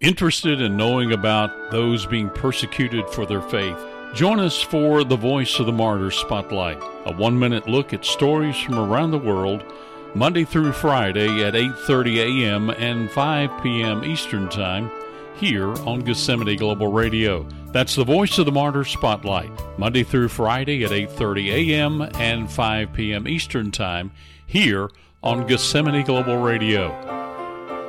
Interested in knowing about those being persecuted for their faith? Join us for the Voice of the Martyrs Spotlight, a 1-minute look at stories from around the world, Monday through Friday at 8:30 a.m. and 5 p.m. Eastern Time, here on Gethsemane Global Radio. That's the Voice of the Martyrs Spotlight, Monday through Friday at 8:30 a.m. and 5 p.m. Eastern Time, here on Gethsemane Global Radio.